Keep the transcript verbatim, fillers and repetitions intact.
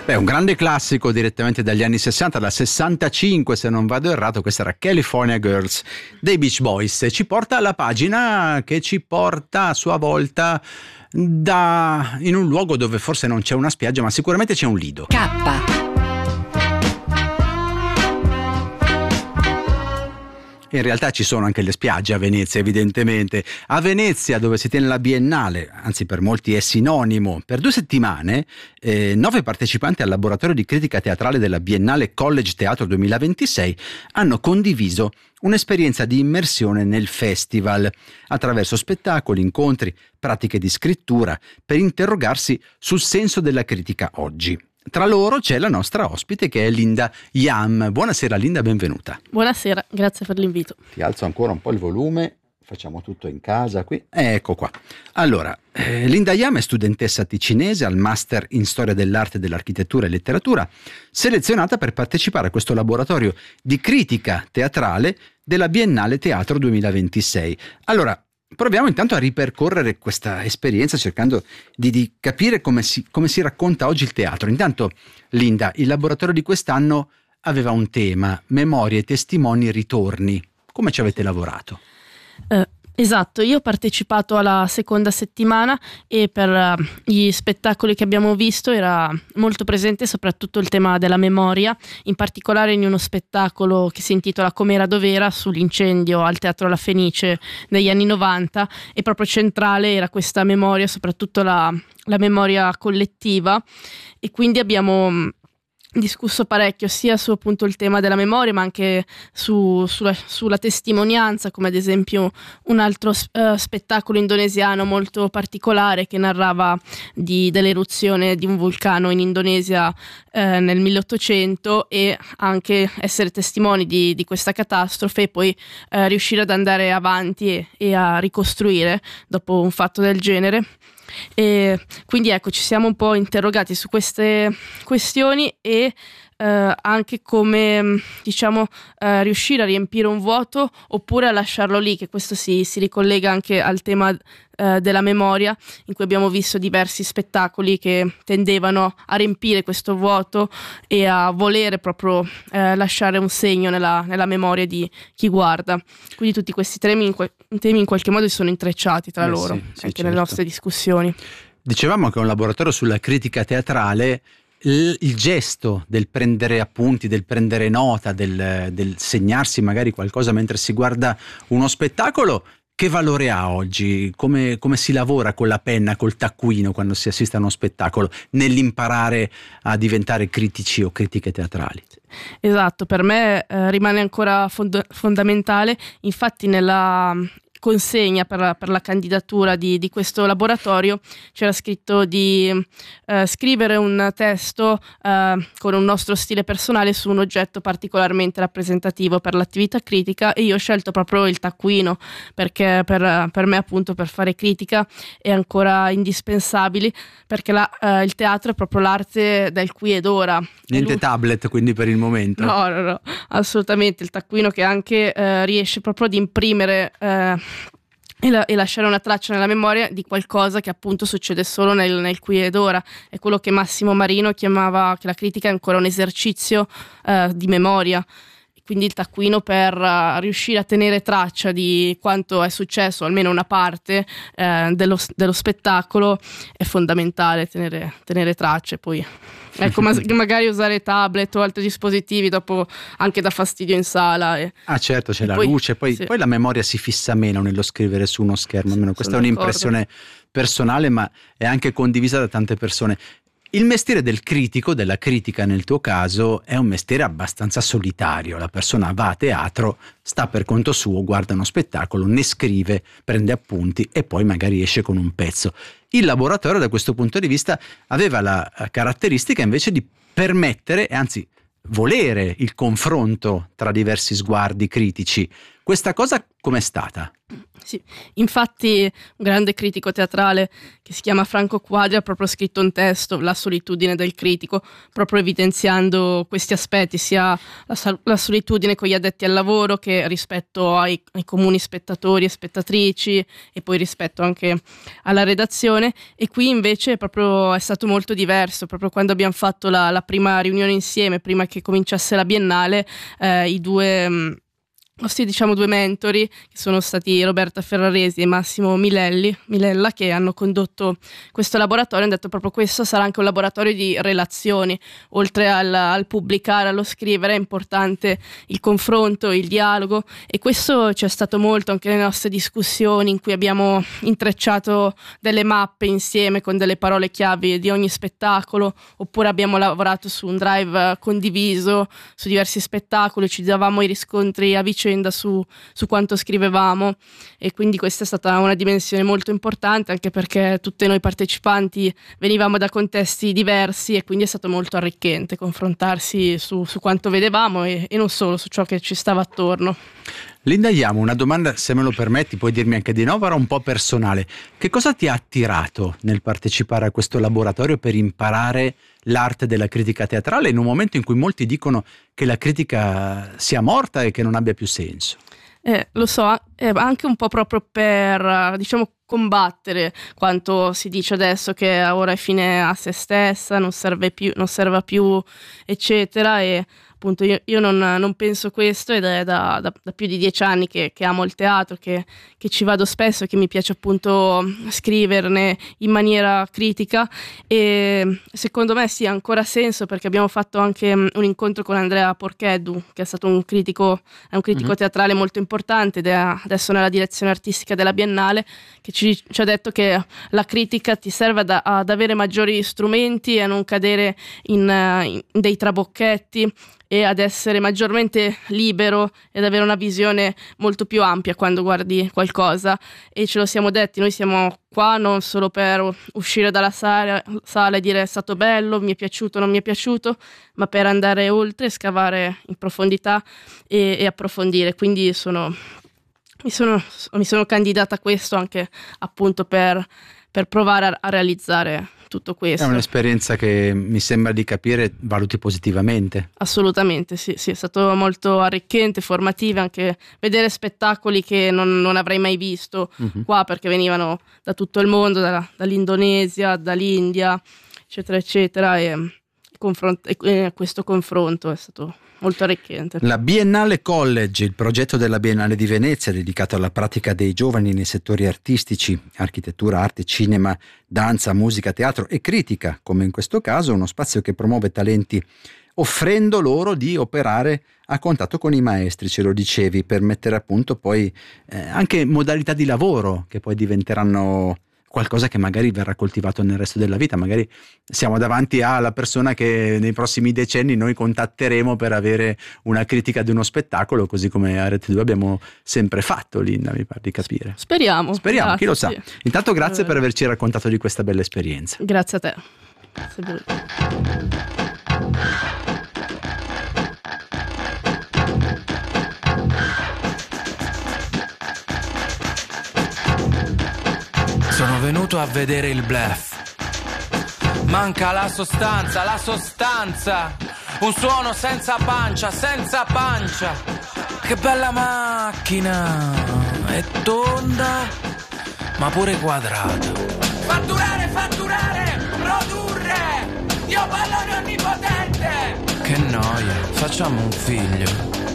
Beh, un grande classico direttamente dagli anni sessanta, dal sessantacinque se non vado errato. Questa era California Girls dei Beach Boys, e ci porta alla pagina che ci porta a sua volta da in un luogo dove forse non c'è una spiaggia, ma sicuramente c'è un lido. K. In realtà ci sono anche le spiagge a Venezia, evidentemente. A Venezia, dove si tiene la Biennale, anzi per molti è sinonimo, per due settimane eh, nove partecipanti al laboratorio di critica teatrale della Biennale College Teatro duemilaventisei hanno condiviso un'esperienza di immersione nel festival, attraverso spettacoli, incontri, pratiche di scrittura, per interrogarsi sul senso della critica oggi. Tra loro c'è la nostra ospite, che è Linda Yam. Buonasera Linda, benvenuta. Buonasera, grazie per l'invito. Ti alzo ancora un po' il volume, facciamo tutto in casa qui. Ecco qua. Allora, eh, Linda Yam è studentessa ticinese al Master in Storia dell'Arte, dell'Architettura e Letteratura, selezionata per partecipare a questo laboratorio di critica teatrale della Biennale Teatro duemilaventisei. Allora, proviamo intanto a ripercorrere questa esperienza, cercando di, di capire come si, come si racconta oggi il teatro. Intanto, Linda, il laboratorio di quest'anno aveva un tema: memorie, testimoni, ritorni. Come ci avete lavorato? Eh, esatto, io ho partecipato alla seconda settimana e per uh, gli spettacoli che abbiamo visto era molto presente soprattutto il tema della memoria, in particolare in uno spettacolo che si intitola Com'era dov'era, sull'incendio al Teatro La Fenice negli anni novanta, e proprio centrale era questa memoria, soprattutto la, la memoria collettiva, e quindi abbiamo discusso parecchio sia su appunto il tema della memoria, ma anche su, sulla, sulla testimonianza, come ad esempio un altro uh, spettacolo indonesiano molto particolare che narrava di, dell'eruzione di un vulcano in Indonesia uh, nel milleottocento, e anche essere testimoni di, di questa catastrofe e poi uh, riuscire ad andare avanti e, e a ricostruire dopo un fatto del genere. E quindi ecco, ci siamo un po' interrogati su queste questioni e eh, anche come, diciamo, eh, riuscire a riempire un vuoto oppure a lasciarlo lì, che questo si, si ricollega anche al tema eh, della memoria, in cui abbiamo visto diversi spettacoli che tendevano a riempire questo vuoto e a volere proprio eh, lasciare un segno nella, nella memoria di chi guarda. Quindi tutti questi temi in, que- temi in qualche modo sono intrecciati tra eh loro, sì, sì, anche certo. nelle nostre discussioni. Dicevamo che è un laboratorio sulla critica teatrale. Il, il gesto del prendere appunti, del prendere nota, del, del segnarsi magari qualcosa mentre si guarda uno spettacolo, che valore ha oggi? Come, come si lavora con la penna, col taccuino quando si assiste a uno spettacolo, nell'imparare a diventare critici o critiche teatrali? Esatto, per me eh, rimane ancora fond- fondamentale. Infatti nella consegna per la, per la candidatura di, di questo laboratorio c'era scritto di eh, scrivere un testo eh, con un nostro stile personale su un oggetto particolarmente rappresentativo per l'attività critica, e io ho scelto proprio il taccuino perché per, per me appunto per fare critica è ancora indispensabile, perché la, eh, il teatro è proprio l'arte del qui ed ora. Niente tablet quindi per il momento? No, no, no, assolutamente. Il taccuino che anche eh, riesce proprio ad imprimere eh, e, la, e lasciare una traccia nella memoria di qualcosa che appunto succede solo nel, nel qui ed ora. È quello che Massimo Marino chiamava che la critica è ancora un esercizio eh, di memoria. Quindi il taccuino per uh, riuscire a tenere traccia di quanto è successo, almeno una parte eh, dello, dello spettacolo, è fondamentale tenere, tenere tracce. Poi ecco, ma, magari usare tablet o altri dispositivi dopo anche dà fastidio in sala. E, ah certo, c'è la poi, luce, poi, sì. poi la memoria si fissa meno nello scrivere su uno schermo, almeno questa è un'impressione personale, ma è anche condivisa da tante persone. Il mestiere del critico, della critica nel tuo caso, è un mestiere abbastanza solitario. La persona va a teatro, sta per conto suo, guarda uno spettacolo, ne scrive, prende appunti e poi magari esce con un pezzo. Il laboratorio da questo punto di vista aveva la caratteristica invece di permettere, e anzi volere, il confronto tra diversi sguardi critici. Questa cosa com'è stata? Sì, infatti un grande critico teatrale che si chiama Franco Quadri ha proprio scritto un testo, La solitudine del critico, proprio evidenziando questi aspetti, sia la, sal- la solitudine con gli addetti al lavoro che rispetto ai, ai comuni spettatori e spettatrici, e poi rispetto anche alla redazione. E qui invece proprio è stato molto diverso, proprio quando abbiamo fatto la, la prima riunione insieme, prima che cominciasse la Biennale, eh, i due... Mh, nostri diciamo due mentori, che sono stati Roberta Ferraresi e Massimo Milelli, Milella, che hanno condotto questo laboratorio, hanno detto proprio questo sarà anche un laboratorio di relazioni, oltre al, al pubblicare, allo scrivere è importante il confronto, il dialogo, e questo c'è stato molto anche nelle nostre discussioni, in cui abbiamo intrecciato delle mappe insieme con delle parole chiavi di ogni spettacolo, oppure abbiamo lavorato su un drive condiviso su diversi spettacoli, ci davamo i riscontri a vicenda Su, su quanto scrivevamo, e quindi questa è stata una dimensione molto importante, anche perché tutti noi partecipanti venivamo da contesti diversi, e quindi è stato molto arricchente confrontarsi su, su quanto vedevamo e, e non solo su ciò che ci stava attorno. Linda Iamo, una domanda, se me lo permetti, puoi dirmi anche di no, però un po' personale. Che cosa ti ha attirato nel partecipare a questo laboratorio per imparare l'arte della critica teatrale in un momento in cui molti dicono che la critica sia morta e che non abbia più senso? Eh, lo so, eh, anche un po' proprio per, diciamo, combattere quanto si dice adesso che ora è fine a se stessa, non serve più, non serva più, eccetera, e appunto io, io non, non penso questo, ed è da, da, da più di dieci anni che, che amo il teatro, che, che ci vado spesso, che mi piace appunto scriverne in maniera critica, e secondo me sì, ha ancora senso, perché abbiamo fatto anche un incontro con Andrea Porcheddu, che è stato un critico, è un critico mm-hmm. teatrale molto importante, ed è adesso nella direzione artistica della Biennale, che ci, ci ha detto che la critica ti serve ad, ad avere maggiori strumenti e a non cadere in, in dei trabocchetti, e ad essere maggiormente libero ed avere una visione molto più ampia quando guardi qualcosa. E ce lo siamo detti, noi siamo qua non solo per uscire dalla sala, sala e dire è stato bello, mi è piaciuto, non mi è piaciuto, ma per andare oltre, scavare in profondità e, e approfondire. Quindi sono, mi, sono, mi sono candidata a questo anche appunto per, per provare a, a realizzare tutto questo. È un'esperienza che mi sembra di capire valuti positivamente. Assolutamente, sì, sì, è stato molto arricchente, formativo, anche vedere spettacoli che non, non avrei mai visto uh-huh. qua, perché venivano da tutto il mondo, da, dall'Indonesia, dall'India, eccetera, eccetera, e, confront- e questo confronto è stato molto arricchente. La Biennale College, il progetto della Biennale di Venezia dedicato alla pratica dei giovani nei settori artistici, architettura, arte, cinema, danza, musica, teatro e critica, come in questo caso, uno spazio che promuove talenti offrendo loro di operare a contatto con i maestri, ce lo dicevi, per mettere a punto poi eh, anche modalità di lavoro che poi diventeranno qualcosa che magari verrà coltivato nel resto della vita. Magari siamo davanti alla persona che nei prossimi decenni noi contatteremo per avere una critica di uno spettacolo, così come a Rete due abbiamo sempre fatto, Linda, mi pare di capire. Speriamo. Speriamo, grazie, chi lo sa. Sì. Intanto grazie eh. per averci raccontato di questa bella esperienza. Grazie a te. Grazie. Sono venuto a vedere il bluff. Manca la sostanza, la sostanza. Un suono senza pancia, senza pancia. Che bella macchina. È tonda, ma pure quadrata. Fatturare, fatturare, produrre. Dio pallone onnipotente. Che noia, facciamo un figlio.